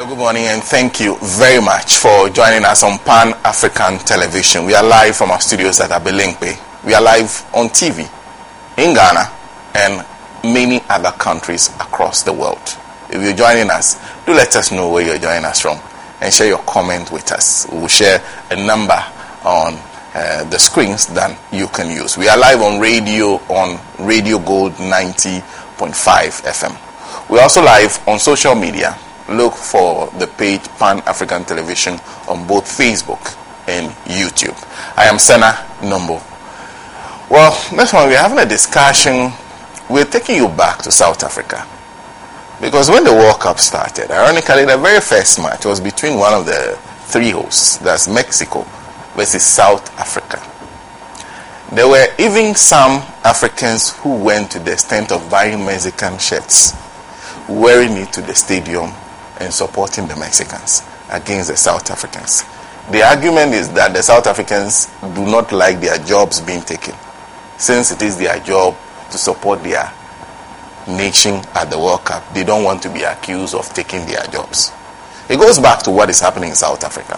Good morning and thank you very much for joining us on Pan African Television. We are live from our studios at Abelinkwe. We are live on TV in Ghana and many other countries across the world. If you're joining us, do let us know where you're joining us from and share your comment with us. We will share a number on the screens that you can use. We are live on Radio Gold 90.5 FM. We're also live on social media. Look for the page Pan African Television on both Facebook and YouTube. I am Senna Nombo. Well, this one we're having a discussion. We're taking you back to South Africa. Because when the World Cup started, ironically, the very first match was between one of the three hosts, that's Mexico versus South Africa. There were even some Africans who went to the extent of buying Mexican shirts, wearing it to the stadium and supporting the Mexicans against the South Africans. The argument is that the South Africans do not like their jobs being taken, since it is their job to support their nation at the World Cup. They don't want to be accused of taking their jobs. It goes back to what is happening in South Africa.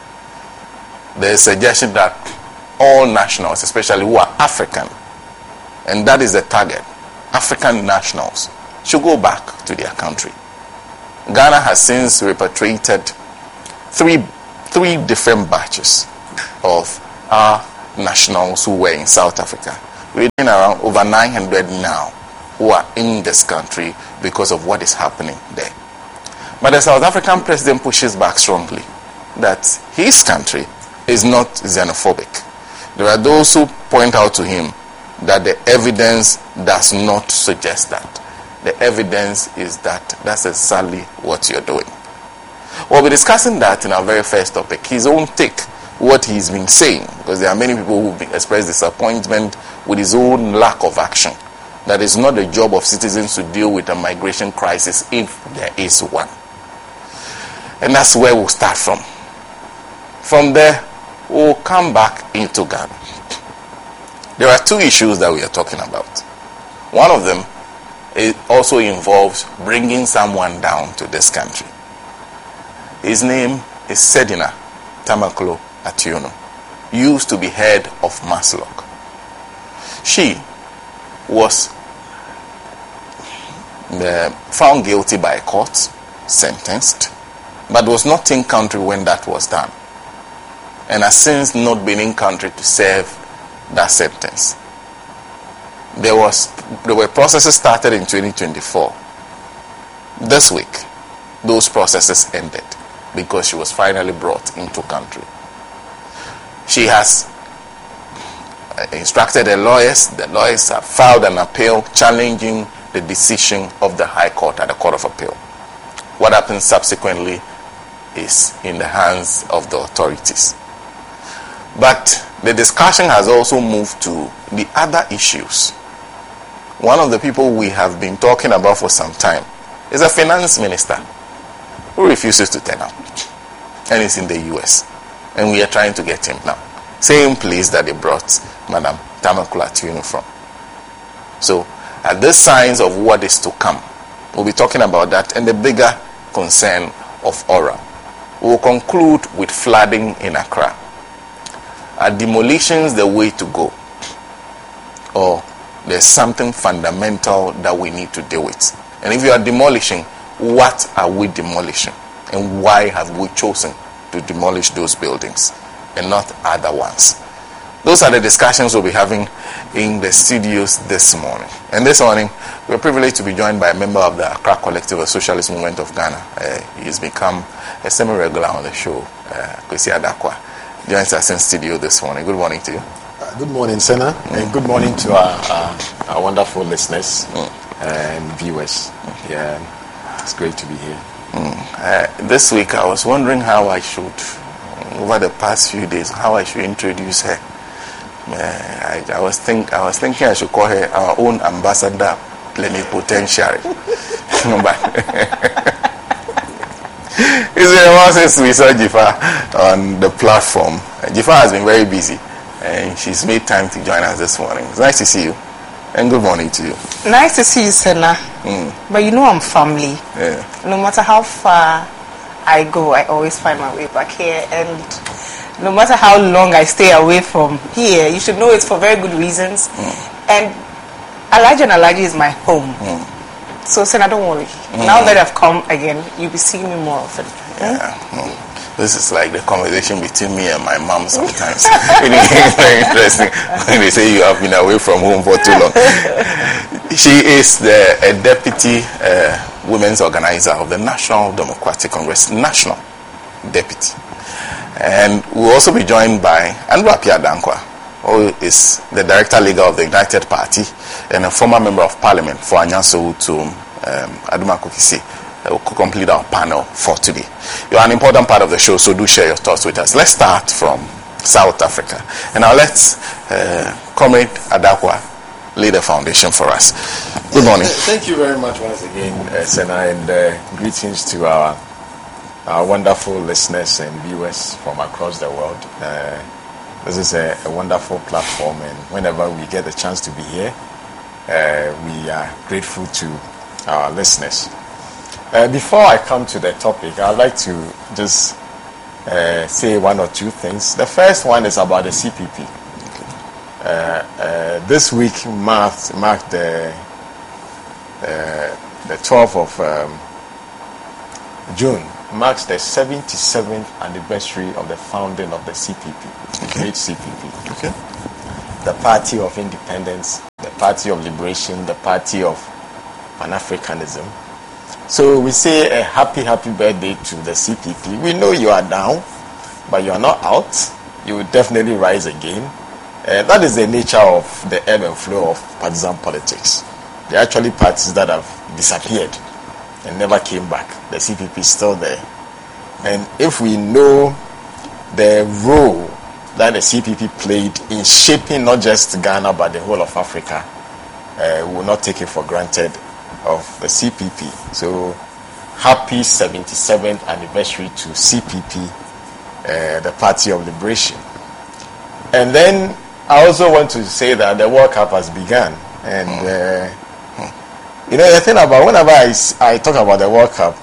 There is a suggestion that all nationals, especially who are African, and that is the target, African nationals, should go back to their country. Ghana has since repatriated three different batches of our nationals who were in South Africa. We're in around over 900 now who are in this country because of what is happening there. But the South African president pushes back strongly that his country is not xenophobic. There are those who point out to him that the evidence does not suggest that. The evidence is that that's exactly what you're doing. We'll be discussing that in our very first topic. His own take, what he's been saying, because there are many people who've expressed disappointment with his own lack of action. That is not the job of citizens to deal with a migration crisis if there is one. And that's where we'll start from. From there, we'll come back into Ghana. There are two issues that we are talking about. One of them, it also involves bringing someone down to this country. His name is Sedina Tamaklo Atuono, used to be head of Maslok. She was found guilty by a court, sentenced, but was not in country when that was done, and has since not been in country to serve that sentence. There were processes started in 2024. This week, those processes ended because she was finally brought into country. She has instructed the lawyers. The lawyers have filed an appeal challenging the decision of the High Court at the Court of Appeal. What happens subsequently is in the hands of the authorities. But the discussion has also moved to the other issues. One of the people we have been talking about for some time is a finance minister who refuses to turn up, and is in the US, and we are trying to get him now. Same place that they brought Madam Tamaklo Atuono from. So, at the signs of what is to come, we'll be talking about that and the bigger concern of Ora. We'll conclude with flooding in Accra. Are demolitions the way to go? Or there's something fundamental that we need to deal with? And if you are demolishing, what are we demolishing? And why have we chosen to demolish those buildings and not other ones? Those are the discussions we'll be having in the studios this morning. And this morning, we're privileged to be joined by a member of the Accra Collective of Socialist Movement of Ghana. He's become a semi-regular on the show, Kwesi Adakwa. Joins us in studio this morning. Good morning to you. Good morning, Senna, and good morning to our wonderful listeners and viewers. Yeah, it's great to be here. This week, I was wondering how I should, over the past few days, how I should introduce her. I was thinking I should call her our own ambassador plenipotentiary. It's been a while since we saw Jifa on the platform. Jifa has been very busy, and she's made time to join us this morning. It's nice to see you, and good morning to you. Nice to see you, Senna. But you know I'm family. Yeah. No matter how far I go, I always find my way back here. And no matter how long I stay away from here, you should know it's for very good reasons. And Alhaji and Alhaji is my home. So, Senna, don't worry. Now that I've come again, you'll be seeing me more often. This is like the conversation between me and my mom sometimes. Very interesting when they say you have been away from home for too long. She is the deputy women's organizer of the National Democratic Congress, national deputy. And we'll also be joined by Andrew Appiah Dankwa, who is the director legal of the United Party and a former member of parliament for Anyanso to Aduma Kokisi. We'll complete our panel for today. You are an important part of the show, so do share your thoughts with us. Let's start from South Africa. And now let's Comrade Adakwa lay the foundation for us. Good morning. Thank you very much once again, Senna, and greetings to our wonderful listeners and viewers from across the world. This is a wonderful platform, and whenever we get the chance to be here, we are grateful to our listeners. Before I come to the topic, I'd like to just say one or two things. The first one is about the CPP. This week marked the 12th of June, marks the 77th anniversary of the founding of the CPP, the great CPP. Okay. The Party of Independence, the Party of Liberation, the Party of Pan-Africanism. So we say a happy birthday to the CPP. We know you are down, but you are not out. You will definitely rise again. That is the nature of the ebb and flow of partisan politics. There are actually parties that have disappeared and never came back. The CPP is still there. And if we know the role that the CPP played in shaping not just Ghana but the whole of Africa, we will not take it for granted of the CPP. So happy 77th anniversary to CPP, the Party of Liberation. And then I also want to say that the World Cup has begun. And the thing about whenever I talk about the World Cup,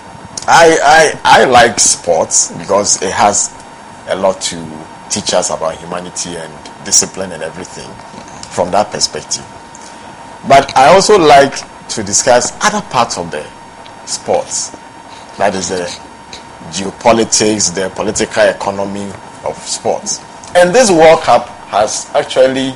I like sports because it has a lot to teach us about humanity and discipline and everything from that perspective. But I also like to discuss other parts of the sports. That is the geopolitics, the political economy of sports. And this World Cup has actually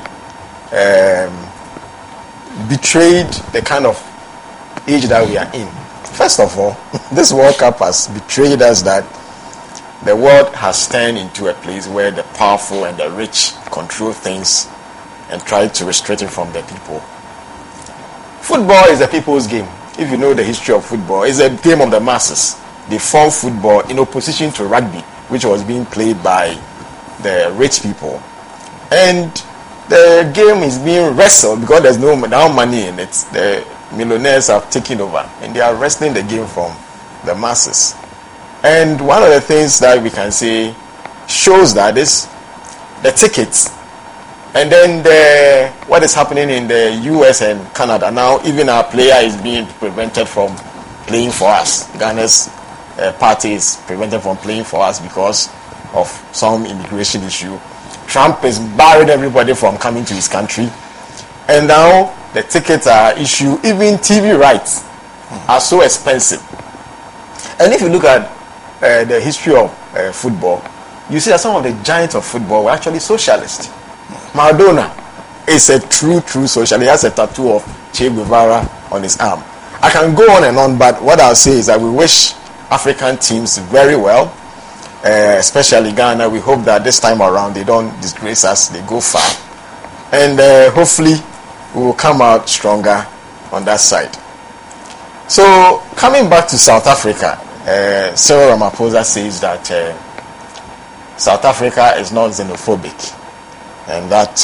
betrayed the kind of age that we are in. First of all, this World Cup has betrayed us that the world has turned into a place where the powerful and the rich control things and try to restrict it from the people. Football is a people's game. If you know the history of football, it's a game of the masses. They formed football in opposition to rugby, which was being played by the rich people. And the game is being wrestled because there's no money in it. The millionaires have taken over and they are wrestling the game from the masses. And one of the things that we can say shows that is the tickets. And then what is happening in the US and Canada now, even our player is being prevented from playing for us. Ghana's party is prevented from playing for us because of some immigration issue. Trump is barring everybody from coming to his country. And now the tickets are issued. Even TV rights are so expensive. And if you look at the history of football, you see that some of the giants of football were actually socialists. Maradona is a true socialist. He has a tattoo of Che Guevara on his arm. I can go on and on, but what I'll say is that we wish African teams very well, especially Ghana. We hope that this time around they don't disgrace us, they go far. And hopefully we will come out stronger on that side. So coming back to South Africa, Cyril Ramaphosa says that South Africa is not xenophobic. And that,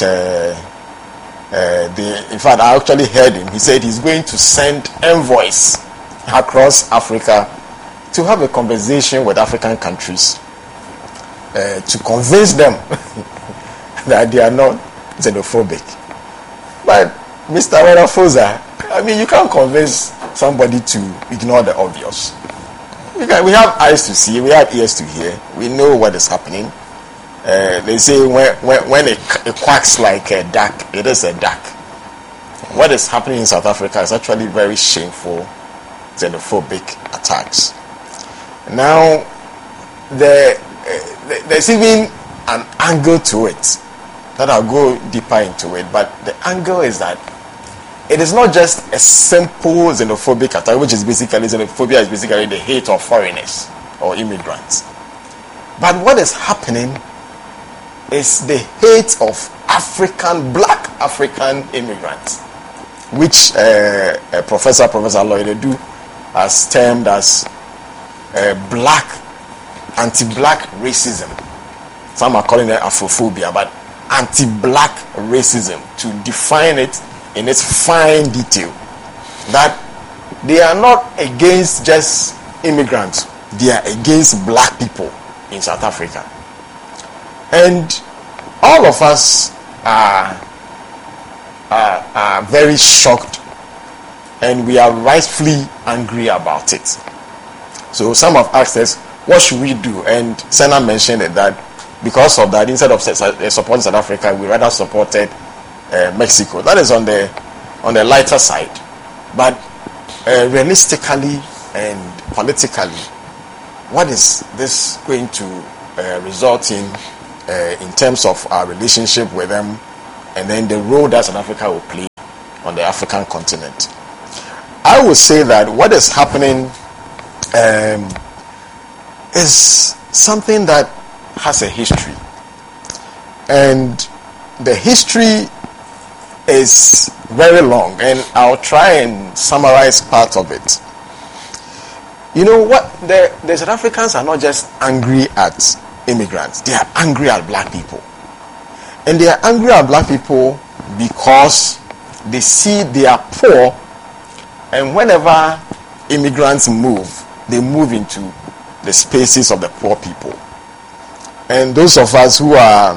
in fact, I actually heard him. He said he's going to send envoys across Africa to have a conversation with African countries to convince them that they are not xenophobic. But Mr. Ramaphosa, I mean, you can't convince somebody to ignore the obvious. we have eyes to see, we have ears to hear, we know what is happening. They say when it quacks like a duck, it is a duck. What is happening in South Africa is actually very shameful xenophobic attacks. Now, there's even an angle to it that I'll go deeper into it, but the angle is that it is not just a simple xenophobic attack, which is basically, xenophobia is basically the hate of foreigners or immigrants. But what is happening is the hate of black African immigrants, which Professor Lloyd Edu has termed as anti-black racism. Some are calling it Afrophobia, but anti-black racism, to define it in its fine detail, that they are not against just immigrants, they are against black people in South Africa. And all of us are very shocked, and we are rightfully angry about it. So some have asked us, what should we do? And Senna mentioned it, that because of that, instead of supporting South Africa, we rather supported Mexico. That is on the lighter side. But realistically and politically, what is this going to result in terms of our relationship with them, and then the role that South Africa will play on the African continent? I would say that what is happening is something that has a history, and the history is very long, and I'll try and summarize part of it. You know what? The South Africans are not just angry at immigrants, they are angry at black people. And they are angry at black people because they see they are poor, and whenever immigrants move, they move into the spaces of the poor people. And those of us who are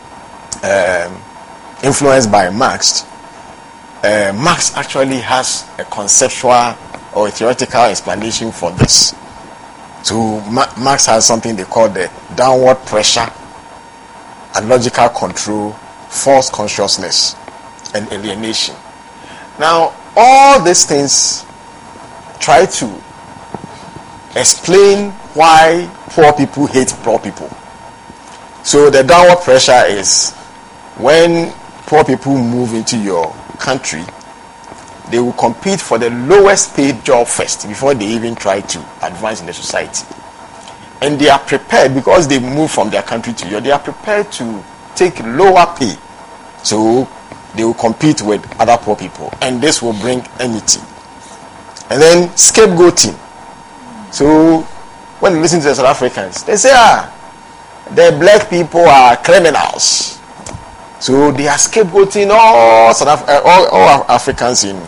influenced by Marx, Marx actually has a conceptual or a theoretical explanation for this. So Marx has something they call the downward pressure and logical control, false consciousness, and alienation. Now, all these things try to explain why poor people hate poor people. So the downward pressure is when poor people move into your country, they will compete for the lowest paid job first before they even try to advance in the society. And they are prepared, because they move from their country to yours, they are prepared to take lower pay. So they will compete with other poor people, and this will bring enmity. And then scapegoating. So when you listen to the South Africans, they say, the black people are criminals. So they are scapegoating all Africans in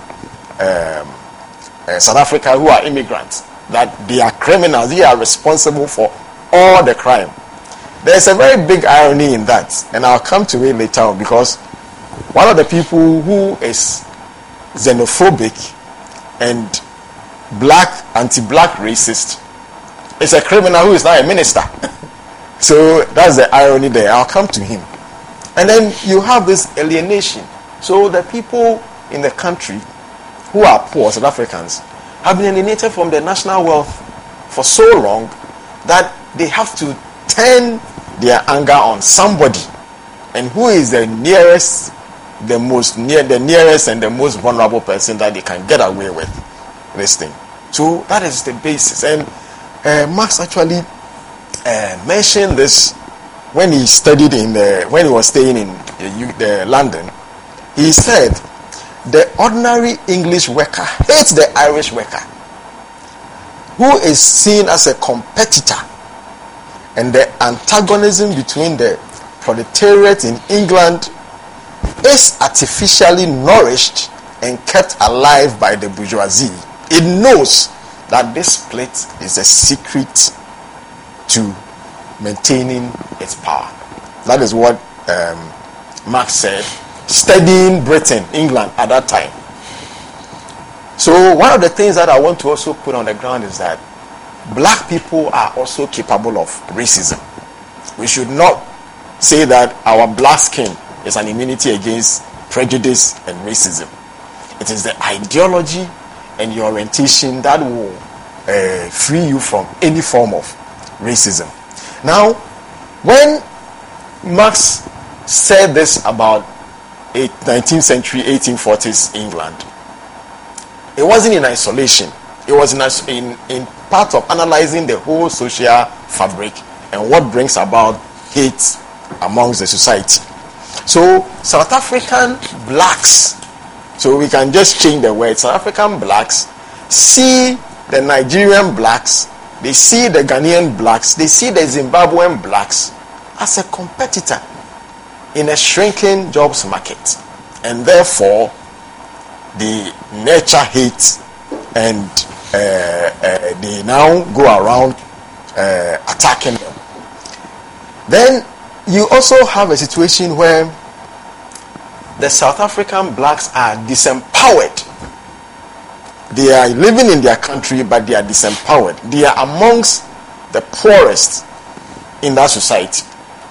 South Africa who are immigrants, that they are criminals, they are responsible for all the crime. There's a very big irony in that, and I'll come to it later on, because one of the people who is xenophobic and anti-black racist is a criminal who is now a minister. So that's the irony there. I'll come to him. And then you have this alienation. So the people in the country who are poor, South Africans, have been alienated from their national wealth for so long that they have to turn their anger on somebody. And who is the nearest and the most vulnerable person that they can get away with this thing. So that is the basis. And Marx actually mentioned this when he studied when he was staying in London. He said, the ordinary English worker hates the Irish worker, who is seen as a competitor, and the antagonism between the proletariat in England is artificially nourished and kept alive by the bourgeoisie. It knows that this split is a secret to maintaining its power. That is what Marx said, studying Britain, England at that time. So one of the things that I want to also put on the ground is that black people are also capable of racism. We should not say that our black skin is an immunity against prejudice and racism. It is the ideology and your orientation that will free you from any form of racism. Now, when Marx said this about 19th century, 1840s England, it wasn't in isolation. It was in part of analyzing the whole social fabric and what brings about hate amongst the society. So South African blacks, so we can just change the word, South African blacks see the Nigerian blacks, they see the Ghanaian blacks, they see the Zimbabwean blacks as a competitor in a shrinking jobs market, and therefore they nurture hate, and they now go around attacking them. Then you also have a situation where the South African blacks are disempowered. They are living in their country, but they are disempowered. They are amongst the poorest in that society.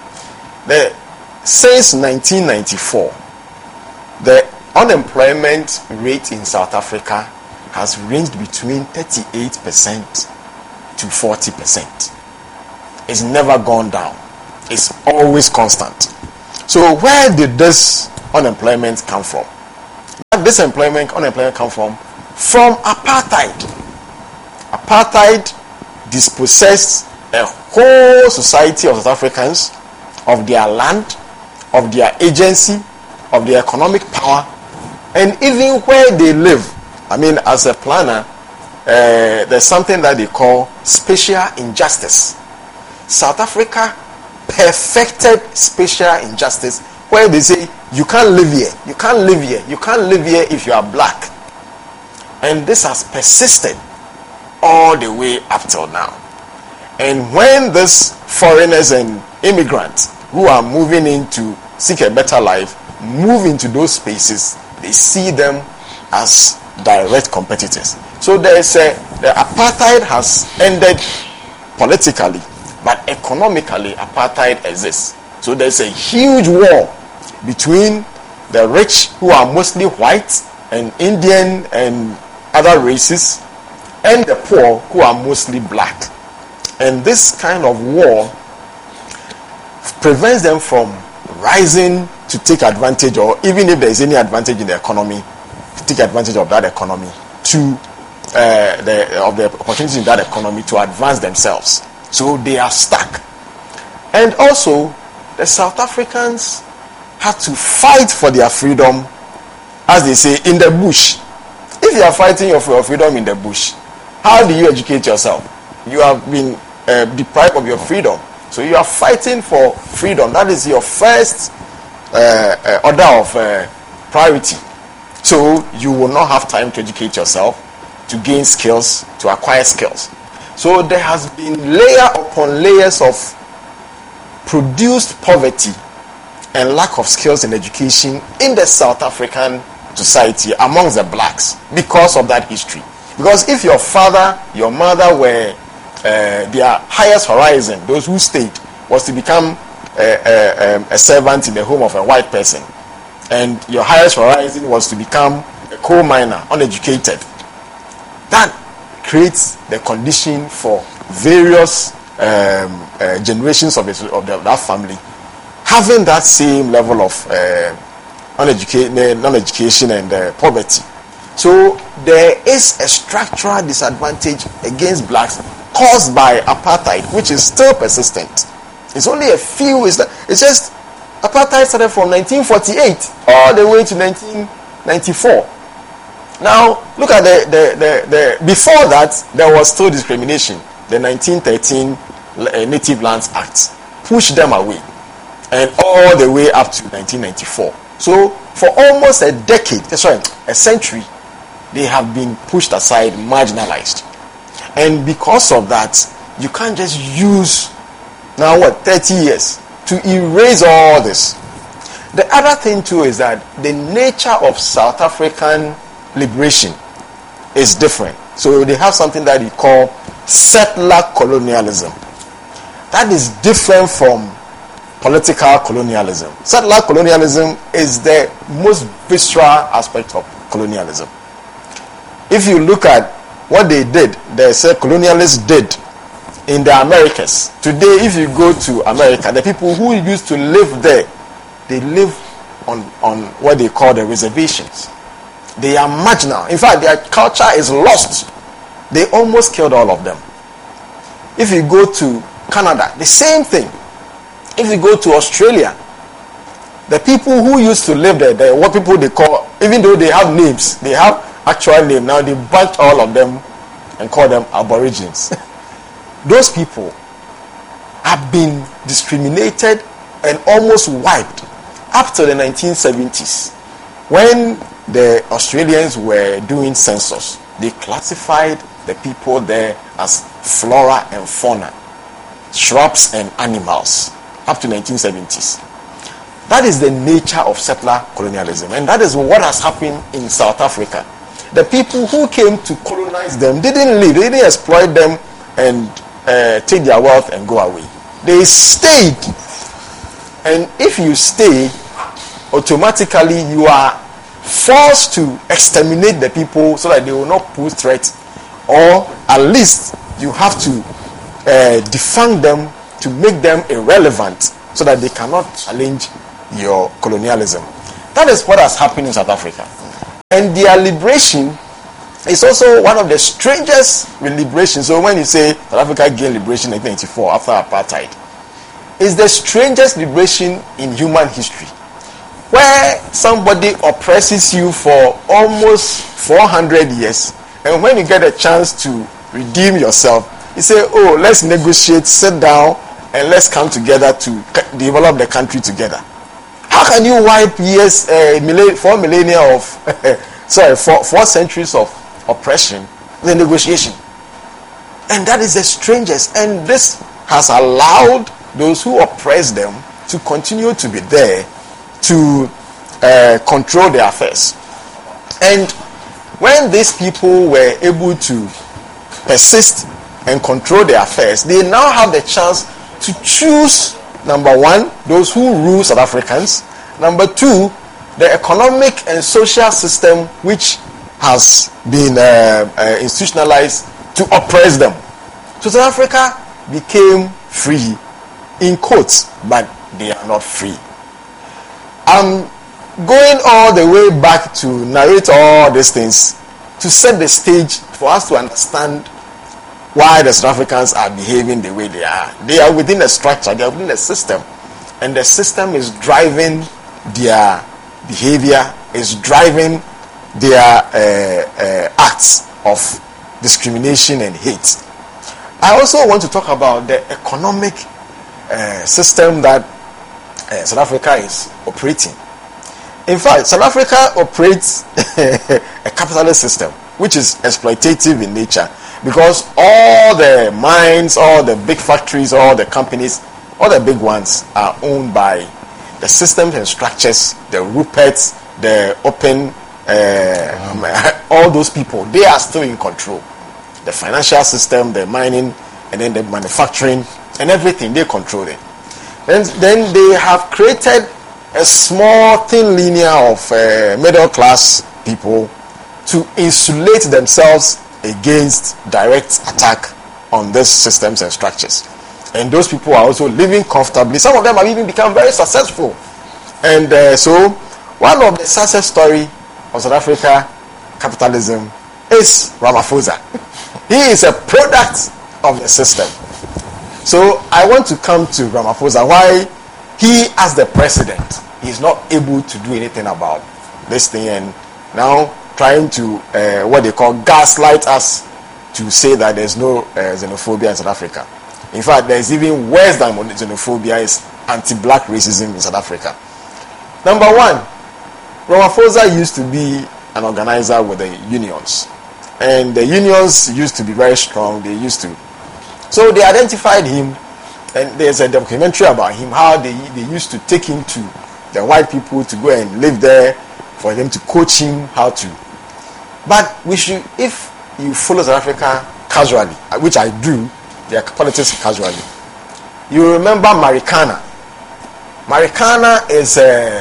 Since 1994, the unemployment rate in South Africa has ranged between 38% to 40%. It's never gone down. It's always constant. So where did this unemployment come from? Where did this unemployment come from? From apartheid. Apartheid dispossessed a whole society of South Africans of their land, of their agency, of their economic power, and even where they live. I mean, as a planner, there's something that they call spatial injustice. South Africa perfected spatial injustice, where they say you can't live here, you can't live here, you can't live here if you are black. And this has persisted all the way up till now. And when these foreigners and immigrants who are moving in to seek a better life move into those spaces, they see them as direct competitors. So the apartheid has ended politically, but economically apartheid exists. So there's a huge war between the rich, who are mostly white and Indian and other races, and the poor, who are mostly black. And this kind of war prevents them from rising to take advantage, or even if there is any advantage in the economy, to take advantage of that economy, to the opportunities in that economy to advance themselves. So they are stuck. And also, the South Africans had to fight for their freedom, as they say, in the bush. If you are fighting for your freedom in the bush, how do you educate yourself? You have been deprived of your freedom. So you are fighting for freedom. That is your first order of priority. So you will not have time to educate yourself, to gain skills, to acquire skills. So there has been layer upon layers of produced poverty and lack of skills in education in the South African society amongst the blacks because of that history. Because if your father, your mother were their highest horizon, those who stayed, was to become a servant in the home of a white person, and your highest horizon was to become a coal miner, uneducated, that creates the condition for various generations of that family having that same level of non-education and poverty. So there is a structural disadvantage against blacks caused by apartheid, which is still persistent. It's only a few. It's just apartheid started from 1948 all the way to 1994. Now look at the before that there was still discrimination. The 1913 Native Lands Act pushed them away, and all the way up to 1994. So for almost a century, they have been pushed aside, marginalized. And because of that, you can't just use 30 years to erase all this. The other thing too is that the nature of South African liberation is different. So they have something that we call settler colonialism. That is different from political colonialism. Settler colonialism is the most visceral aspect of colonialism. If you look at what they did, the colonialists did in the Americas. Today, if you go to America, the people who used to live there, they live on what they call the reservations. They are marginal. In fact, their culture is lost. They almost killed all of them. If you go to Canada, the same thing. If you go to Australia, the people who used to live there, what people they call, even though they have names, they have actual name, now they bunch all of them and call them Aborigines. Those people have been discriminated and almost wiped up to the 1970s. When the Australians were doing census, they classified the people there as flora and fauna, shrubs and animals, up to 1970s. That is the nature of settler colonialism, and that is what has happened in South Africa. The people who came to colonize them didn't leave, they didn't exploit them and take their wealth and go away. They stayed, and if you stay, automatically you are forced to exterminate the people so that they will not pose threats, or at least you have to defund them to make them irrelevant so that they cannot challenge your colonialism. That is what has happened in South Africa. And their liberation is also one of the strangest liberations. So when you say South Africa gained liberation in 1994 after apartheid, it's the strangest liberation in human history, where somebody oppresses you for almost 400 years, and when you get a chance to redeem yourself, you say, oh, let's negotiate, sit down, and let's come together to develop the country together. How can you wipe years, 4 millennia of, 4 centuries of oppression with negotiation? And that is the strangest. And this has allowed those who oppress them to continue to be there to control their affairs. And when these people were able to persist and control their affairs, they now have the chance to choose, number one, those who rule South Africans, number two, the economic and social system which has been institutionalized to oppress them. So South Africa became free, in quotes, but they are not free. I'm going all the way back to narrate all these things to set the stage for us to understand why the South Africans are behaving the way they are. They are within a structure, they are within a system, and the system is driving their behavior, is driving their acts of discrimination and hate. I also want to talk about the economic system that South Africa is operating. In fact, South Africa operates a capitalist system which is exploitative in nature, because all the mines, all the big factories, all the companies, all the big ones are owned by the systems and structures, the Ruperts, the Open, all those people. They are still in control. The financial system, the mining, and then the manufacturing, and everything, they control it. Then they have created a small, thin linear of middle class people to insulate themselves against direct attack on these systems and structures. And those people are also living comfortably. Some of them have even become very successful. And so one of the success story of South Africa capitalism is Ramaphosa. He is a product of the system. So I want to come to Ramaphosa. Why he, as the president, is not able to do anything about this thing, and now trying to what they call gaslight us to say that there's no xenophobia in South Africa. In fact, there's even worse than xenophobia is anti-black racism in South Africa. Number one, Ramaphosa used to be an organizer with the unions, and the unions used to be very strong. So they identified him, and there's a documentary about him, how they used to take him to the white people to go and live there for them to coach him how to. But if you follow South Africa casually, which I do, their politics casually. You remember Marikana. Marikana is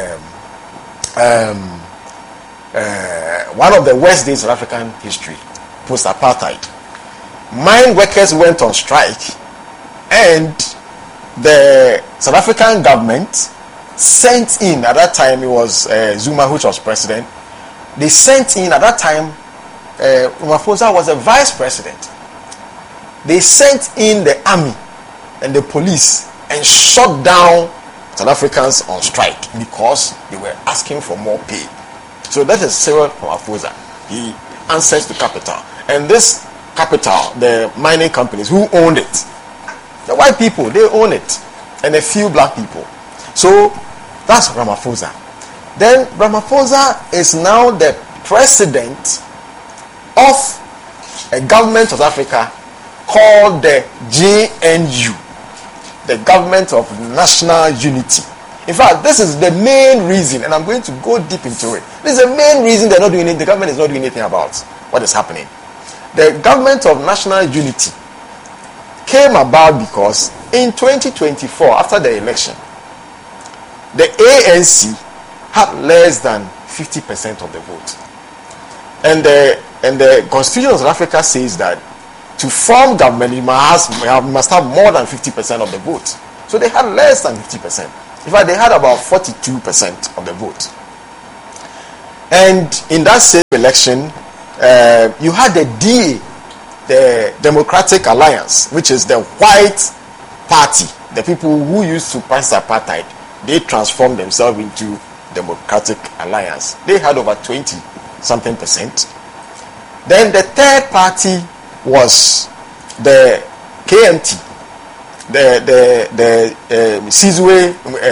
one of the worst days of African history, post-apartheid. Mine workers went on strike, and the South African government sent in, at that time it was Zuma which was president. They sent in, at that time Ramaphosa was a vice president. They sent in the army and the police and shut down South Africans on strike because they were asking for more pay. So that is Cyril Ramaphosa. He answers to capital, and this capital, the mining companies, who owned it? The white people, they own it, and a few black people. So that's Ramaphosa. Then Ramaphosa is now the president of a government of Africa called the GNU, the Government of National Unity. In fact, this is the main reason, and I'm going to go deep into it. This is the main reason they're not doing it. The government is not doing anything about what is happening. The Government of National Unity came about because in 2024, after the election, the ANC had less than 50% of the vote. And the Constitution of South Africa says that to form government, you must have more than 50% of the vote. So they had less than 50%. In fact, they had about 42% of the vote. And in that same election, you had the DA, the Democratic Alliance, which is the white party, the people who used to pass apartheid. They transformed themselves into Democratic Alliance. They had over 20-something%. Then the third party was the KMT, the Sizwe,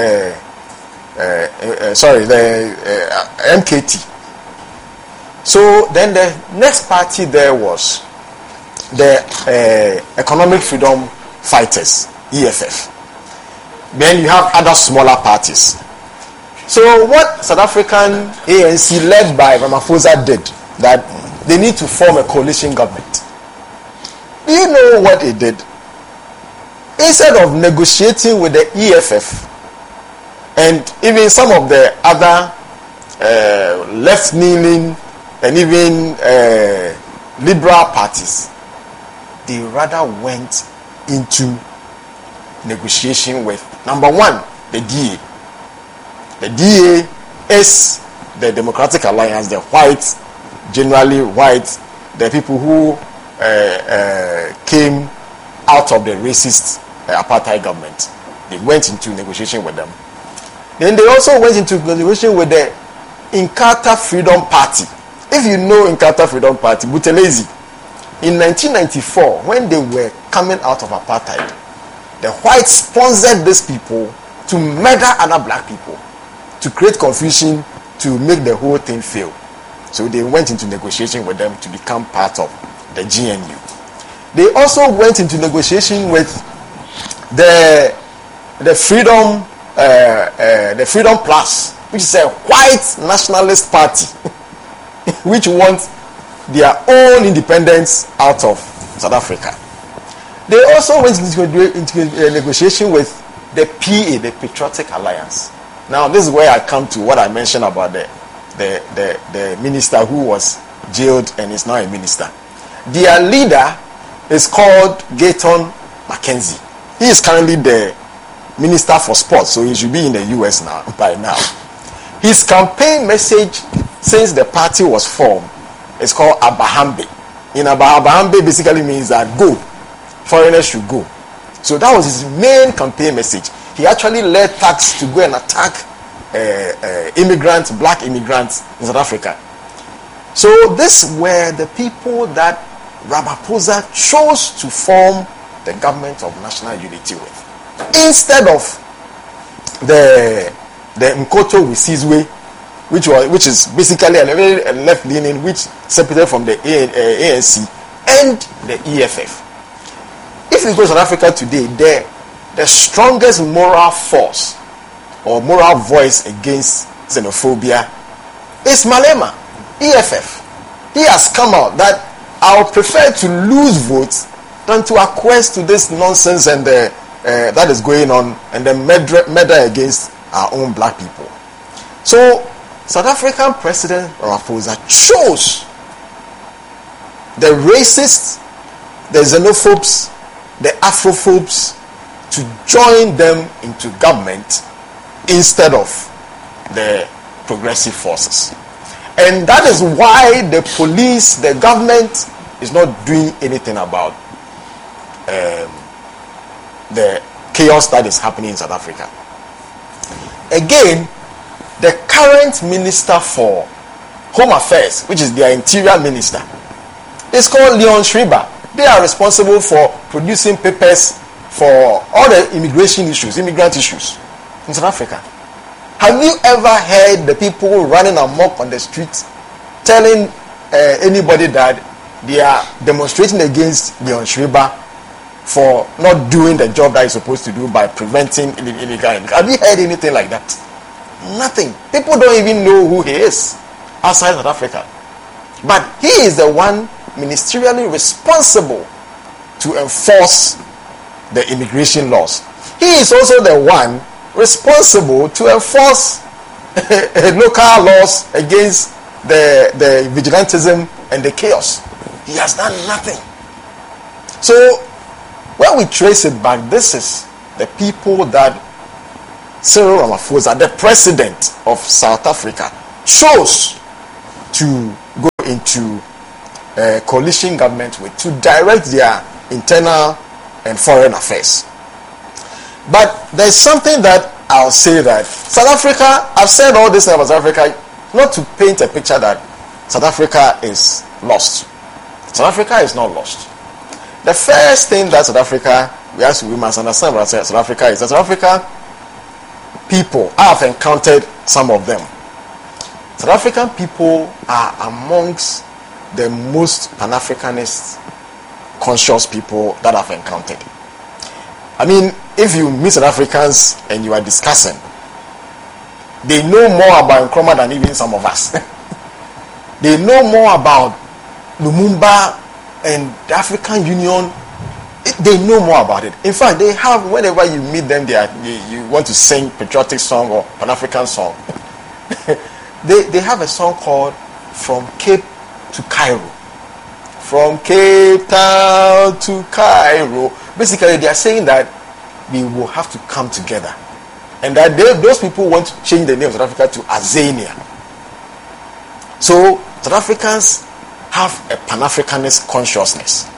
the MKT. So then the next party there was the Economic Freedom Fighters, EFF. Then you have other smaller parties. So what South African ANC led by Ramaphosa did, that they need to form a coalition government. Do you know what he did? Instead of negotiating with the EFF and even some of the other left-leaning and even liberal parties, they rather went into negotiation with, number one, the DA. The DA is the Democratic Alliance, the white, generally white, the people who came out of the racist apartheid government. They went into negotiation with them. Then they also went into negotiation with the Inkatha Freedom Party. If you know Inkatha Freedom Party, Buthelezi, in 1994, when they were coming out of apartheid, the whites sponsored these people to murder other black people, to create confusion, to make the whole thing fail. So they went into negotiation with them to become part of the GNU. They also went into negotiation with the Freedom Plus, which is a white nationalist party, which wants their own independence out of South Africa. They also went into negotiation with the PA, the Patriotic Alliance. Now, this is where I come to what I mentioned about the minister who was jailed and is now a minister. Their leader is called Gayton McKenzie. He is currently the Minister for Sports, so he should be in the US now by now. His campaign message since the party was formed is called Abahambe. In Abahambe basically means that go, foreigners should go. So that was his main campaign message. He actually led thugs to go and attack black immigrants in South Africa. So these were the people that Ramaphosa chose to form the Government of National Unity with, instead of the Mkoto with Sizwe, which is basically a left-leaning, which separated from the ANC and the EFF. If you go to South Africa today, the strongest moral force or moral voice against xenophobia is Malema, EFF. He has come out that I would prefer to lose votes than to acquiesce to this nonsense and that is going on, and the murder against our own black people. So South African President Ramaphosa chose the racists, the xenophobes, the Afrophobes to join them into government instead of the progressive forces. And that is why the police, the government is not doing anything about the chaos that is happening in South Africa. Again, the current minister for Home Affairs, which is their interior minister, is called Leon Schreiber. They are responsible for producing papers for all the immigrant issues in South Africa. Have you ever heard the people running amok on the streets telling anybody that they are demonstrating against Leon Schreiber for not doing the job that he's supposed to do by preventing illegal immigration? Have you heard anything like that? Nothing. People don't even know who he is outside South Africa. But he is the one ministerially responsible to enforce the immigration laws. He is also the one responsible to enforce local laws against the vigilantism and the chaos. He has done nothing. So when we trace it back, this is the people that Cyril Ramaphosa, the president of South Africa, chose to go into a coalition government with to direct their internal and foreign affairs. But there's something that I'll say that South Africa, I've said all this about South Africa not to paint a picture that South Africa is lost. South Africa is not lost. The first thing that South Africa, we must understand about South Africa is that South Africa people, I have encountered some of them. South African people are amongst the most Pan-Africanist conscious people that I've encountered. I mean, if you meet South Africans and you are discussing, they know more about Nkrumah than even some of us. They know more about Lumumba and the African Union. They know more about it. In fact, they have, whenever you meet them, you want to sing patriotic song or Pan-African song. They have a song called From Cape to Cairo. From Cape Town to Cairo. Basically, they are saying that we will have to come together. And that those people want to change the name of South Africa to Azania. So, South Africans have a Pan-Africanist consciousness.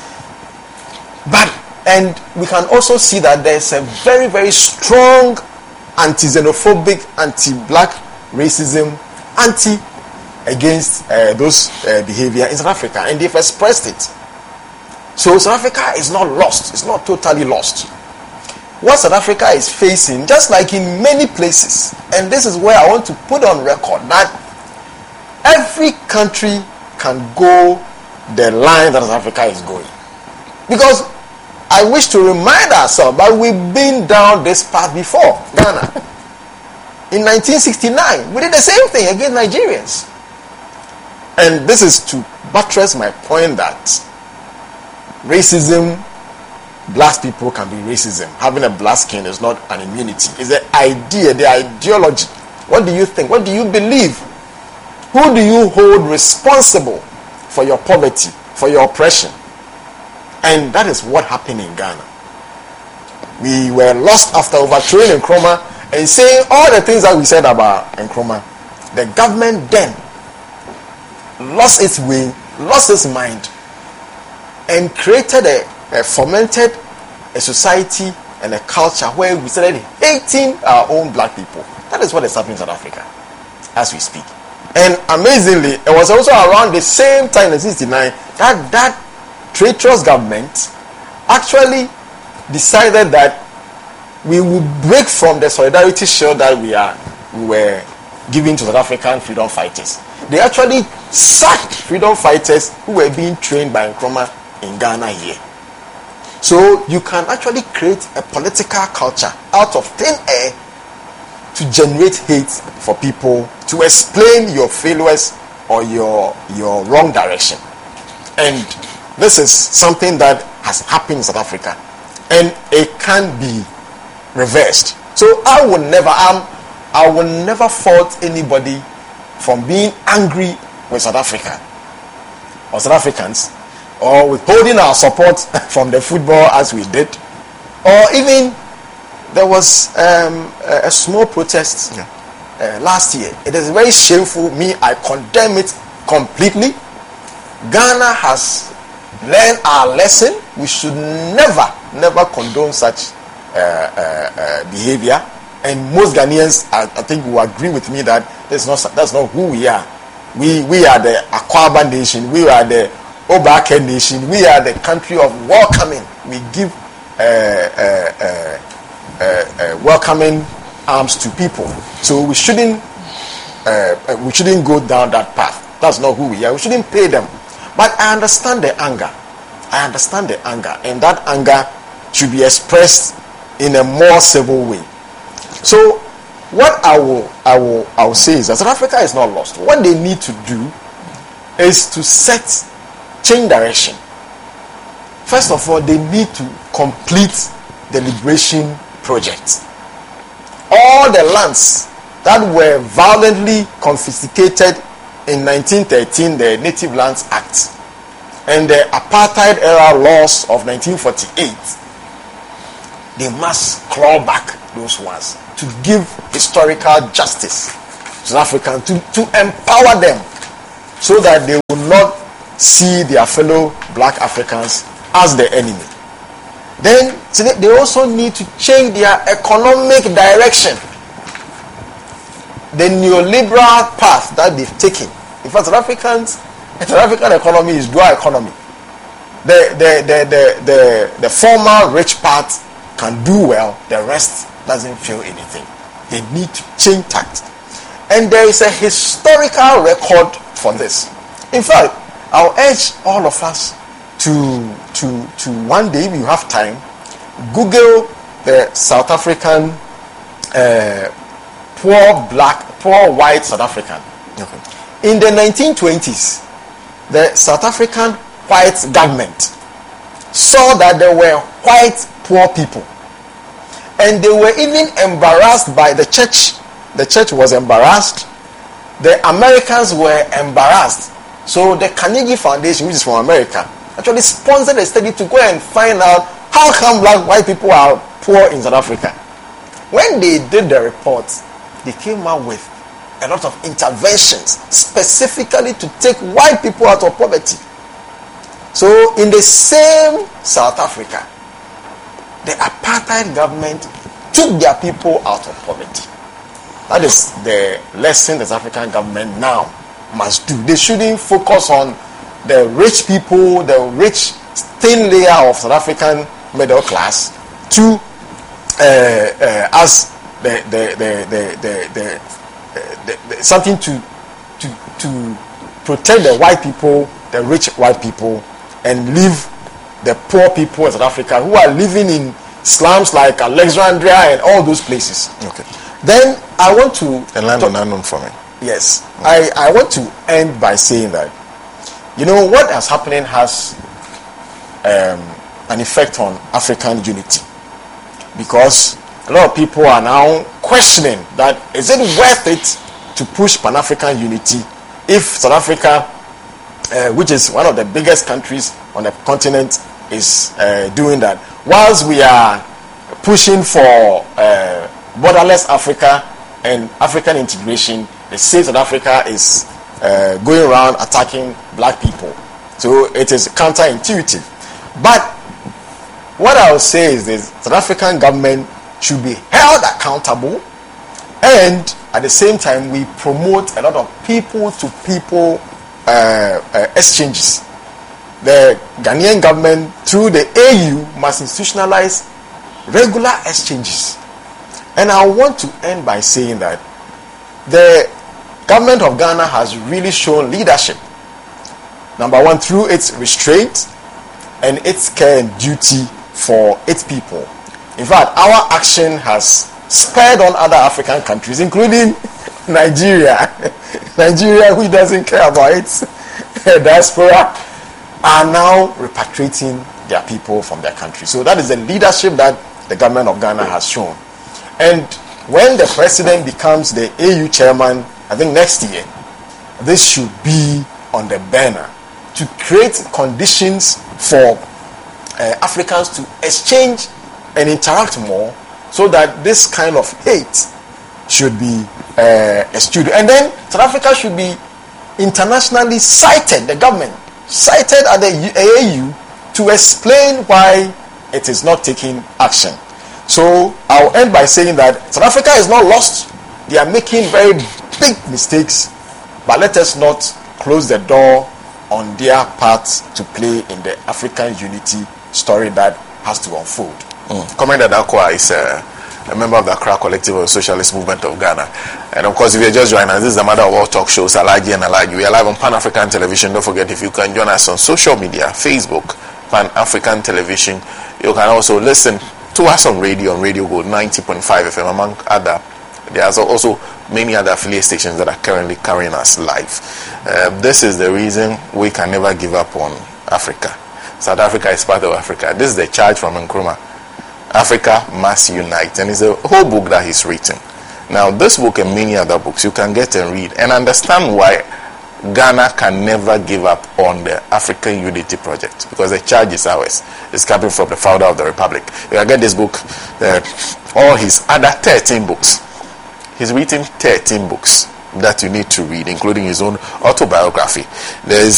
And we can also see that there's a very, very strong anti-xenophobic, anti-black racism, against those behavior in South Africa, and they've expressed it. So South Africa is not lost. It's not totally lost. What South Africa is facing, just like in many places, and this is where I want to put on record that every country can go the line that South Africa is going. Because I wish to remind ourselves that we've been down this path before. Ghana. In 1969, we did the same thing against Nigerians. And this is to buttress my point that racism, black people can be racism. Having a black skin is not an immunity. It's the idea, the ideology. What do you think? What do you believe? Who do you hold responsible for your poverty, for your oppression? And that is what happened in Ghana. We were lost after overthrowing Nkrumah and saying all the things that we said about Nkrumah. The government then lost its way, lost its mind, and created fomented a society and a culture where we started hating our own black people. That is what is happening in South Africa as we speak. And amazingly, it was also around the same time in 1969 that traitorous government actually decided that we would break from the solidarity shield that we were giving to South African freedom fighters. They actually sacked freedom fighters who were being trained by Nkrumah in Ghana here. So you can actually create a political culture out of thin air to generate hate for people, to explain your failures or your wrong direction. And this is something that has happened in South Africa, and it can't be reversed. So I will never fault anybody from being angry with South Africa or South Africans, or withholding our support from the football as we did, or even there was a small protest last year. It is very shameful. I condemn it completely. Ghana has learned our lesson. We should never condone such behavior. And most Ghanaians, I think, will agree with me that that's not who we are. We are the Akwaba nation. We are the Obake nation. We are the country of welcoming. We give welcoming arms to people. So we shouldn't go down that path. That's not who we are. We shouldn't pay them. But I understand the anger. And that anger should be expressed in a more civil way. So what I will say is that South Africa is not lost. What they need to do is to change direction. First of all, they need to complete the liberation project. All the lands that were violently confiscated in 1913, the Native Lands Act, and the apartheid era laws of 1948, they must claw back those ones to give historical justice to South Africans, to empower them so that they will not see their fellow black Africans as the enemy. Then they also need to change their economic direction. The neoliberal path that they've taken. In fact, South African economy is dual economy. The former rich part can do well, the rest doesn't feel anything. They need to change tact. And there is a historical record for this. In fact, I'll urge all of us to one day, if you have time, Google the South African poor white South African. Okay. In the 1920s, the South African white government saw that there were white poor people, and they were even embarrassed by the church. The church was embarrassed. The Americans were embarrassed. So the Carnegie Foundation, which is from America, actually sponsored a study to go and find out how come black white people are poor in South Africa. When they did the report, they came out with a lot of interventions specifically to take white people out of poverty. So in the same South Africa, the apartheid government took their people out of poverty. That is the lesson the South African government now must do. They shouldn't focus on the rich people, the rich thin layer of South African middle class, to as something to protect the white people, the rich white people, and leave the poor people in South Africa who are living in slums like Alexandria and all those places. Okay. Then I want to... And land on unknown for me. Yes. Okay. I want to end by saying that, what is happening has an effect on African unity. Because a lot of people are now questioning that, is it worth it to push Pan-African unity if South Africa, which is one of the biggest countries on the continent, is doing that? Whilst we are pushing for borderless Africa and African integration, the same South Africa is going around attacking black people. So it is counterintuitive. But what I will say is this: South African government should be held accountable, and at the same time we promote a lot of people-to-people exchanges. The Ghanaian government, through the AU, must institutionalize regular exchanges. And I want to end by saying that the government of Ghana has really shown leadership. Number one, through its restraint and its care and duty for its people. In fact, our action has spurred on other African countries, including Nigeria. Nigeria, who doesn't care about its diaspora, are now repatriating their people from their country. So that is the leadership that the government of Ghana has shown. And when the president becomes the AU chairman, I think next year, this should be on the banner to create conditions for Africans to exchange and interact more, so that this kind of hate should be eschewed. And then South Africa should be internationally cited, the government cited at the AU to explain why it is not taking action. So I'll end by saying that South Africa is not lost. They are making very big mistakes, but let us not close the door on their part to play in the African unity story that has to unfold. Comrade Adakwa is a member of the Accra Collective of the Socialist Movement of Ghana. And of course, if you're just joining us, this is the Mother of All Talk Shows, Alaji and Alaji. We are live on Pan-African Television. Don't forget, if you can join us on social media, Facebook, Pan-African Television. You can also listen to us on Radio Gold 90.5 FM, among other. There's also many other affiliate stations that are currently carrying us live. This is the reason we can never give up on Africa. South Africa is part of Africa. This is the charge from Nkrumah. Africa must unite. And it's a whole book that he's written. Now, this book and many other books you can get and read and understand why Ghana can never give up on the African Unity Project, because the charge is ours. It's coming from the founder of the Republic. You can get this book, all his other 13 books. He's written 13 books that you need to read, including his own autobiography. There's